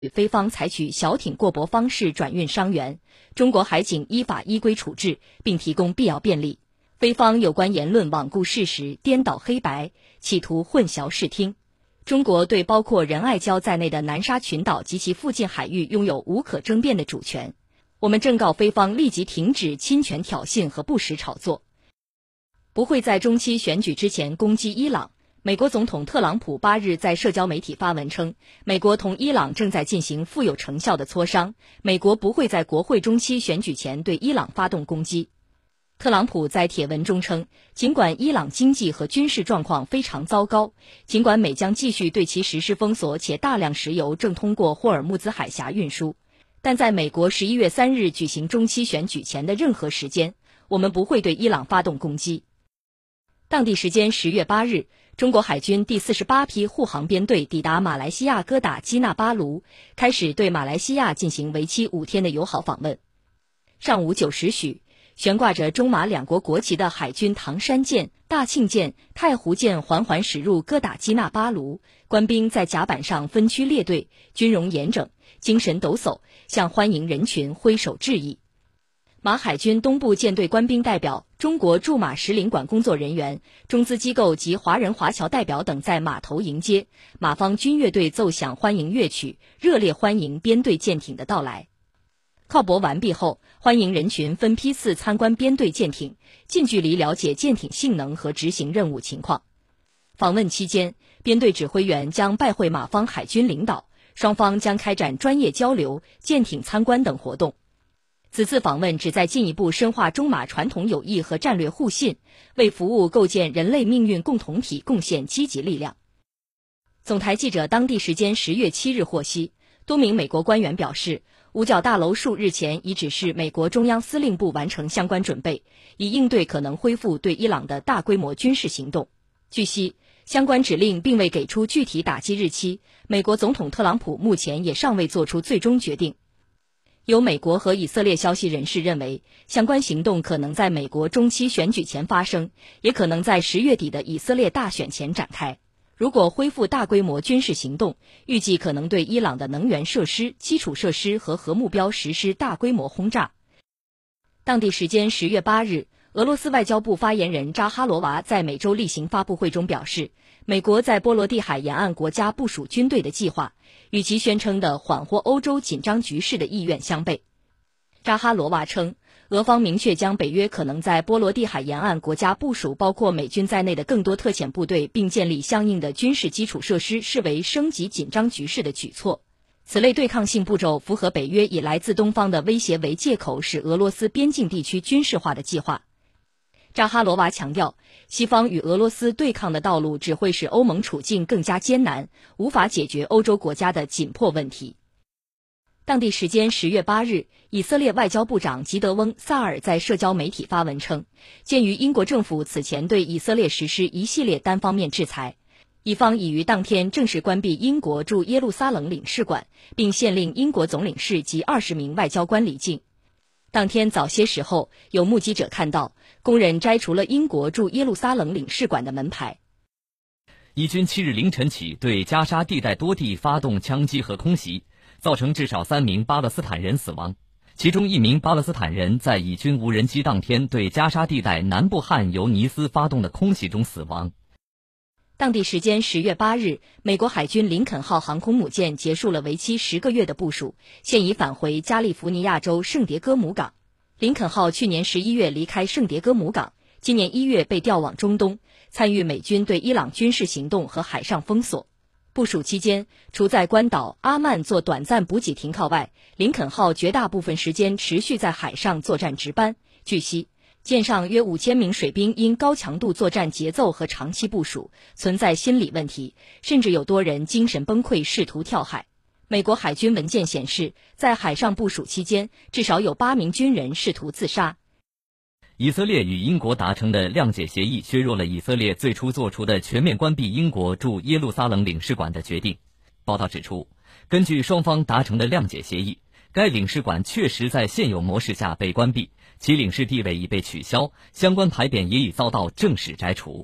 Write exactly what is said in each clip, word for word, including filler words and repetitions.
菲方采取小艇过驳方式转运伤员，中国海警依法依规处置，并提供必要便利。菲方有关言论罔顾事实、颠倒黑白，企图混淆视听。中国对包括仁爱礁在内的南沙群岛及其附近海域拥有无可争辩的主权。我们正告菲方立即停止侵权挑衅和不实炒作，不会在中期选举之前攻击伊朗。美国总统特朗普八日在社交媒体发文称，美国同伊朗正在进行富有成效的磋商，美国不会在国会中期选举前对伊朗发动攻击。特朗普在帖文中称，尽管伊朗经济和军事状况非常糟糕，尽管美将继续对其实施封锁，且大量石油正通过霍尔木兹海峡运输，但在美国十一月三日举行中期选举前的任何时间，我们不会对伊朗发动攻击。当地时间十月八日，中国海军第四十八批护航编队抵达马来西亚哥打基纳巴卢，开始对马来西亚进行为期五天的友好访问。上午九时许，悬挂着中马两国国旗的海军唐山舰、大庆舰、太湖舰缓缓驶入哥打基纳巴卢，官兵在甲板上分区列队，军容严整，精神抖擞，向欢迎人群挥手致意。马海军东部舰队官兵代表、中国驻马使领馆工作人员、中资机构及华人华侨代表等在码头迎接，马方军乐队奏响欢迎乐曲，热烈欢迎编队舰艇的到来。靠泊完毕后，欢迎人群分批次参观编队舰艇，近距离了解舰艇性能和执行任务情况。访问期间，编队指挥员将拜会马方海军领导，双方将开展专业交流、舰艇参观等活动。此次访问旨在进一步深化中马传统友谊和战略互信，为服务构建人类命运共同体贡献积极力量。总台记者当地时间十月七日获悉，多名美国官员表示，五角大楼数日前已指示美国中央司令部完成相关准备，以应对可能恢复对伊朗的大规模军事行动。据悉，相关指令并未给出具体打击日期，美国总统特朗普目前也尚未做出最终决定。有美国和以色列消息人士认为，相关行动可能在美国中期选举前发生，也可能在十月底的以色列大选前展开。如果恢复大规模军事行动，预计可能对伊朗的能源设施、基础设施和核目标实施大规模轰炸。当地时间十月八日，俄罗斯外交部发言人扎哈罗娃在每周例行发布会中表示，美国在波罗的海沿岸国家部署军队的计划，与其宣称的缓和欧洲紧张局势的意愿相悖。扎哈罗娃称，俄方明确将北约可能在波罗的海沿岸国家部署包括美军在内的更多特遣部队，并建立相应的军事基础设施，视为升级紧张局势的举措。此类对抗性步骤符合北约以来自东方的威胁为借口使俄罗斯边境地区军事化的计划。扎哈罗娃强调，西方与俄罗斯对抗的道路只会使欧盟处境更加艰难，无法解决欧洲国家的紧迫问题。当地时间十月八日，以色列外交部长吉德翁·萨尔在社交媒体发文称，鉴于英国政府此前对以色列实施一系列单方面制裁，以方已于当天正式关闭英国驻耶路撒冷领事馆，并限令英国总领事及二十名外交官离境。当天早些时候，有目击者看到工人摘除了英国驻耶路撒冷领事馆的门牌。 以军七日凌晨起对加沙地带多地发动枪击和空袭，造成至少三名巴勒斯坦人死亡，其中一名巴勒斯坦人在以军无人机当天对加沙地带南部汉尤尼斯发动的空袭中死亡。 当地时间十月八日，美国海军林肯号航空母舰结束了为期十个月的部署，现已返回加利福尼亚州圣迭戈姆港。林肯号去年十一月离开圣迭戈姆港，今年一月被调往中东，参与美军对伊朗军事行动和海上封锁。部署期间，除在关岛阿曼做短暂补给停靠外，林肯号绝大部分时间持续在海上作战值班。据悉，舰上约五千名水兵因高强度作战节奏和长期部署，存在心理问题，甚至有多人精神崩溃，试图跳海。美国海军文件显示，在海上部署期间，至少有八名军人试图自杀。 以色列与英国达成的谅解协议削弱了以色列最初做出的全面关闭英国驻耶路撒冷领事馆的决定。报道指出，根据双方达成的谅解协议，该领事馆确实在现有模式下被关闭，其领事地位已被取消，相关牌匾也已遭到正式摘除。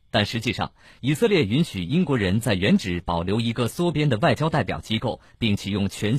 但实际上，以色列允许英国人在原址保留一个缩编的外交代表机构，并启用全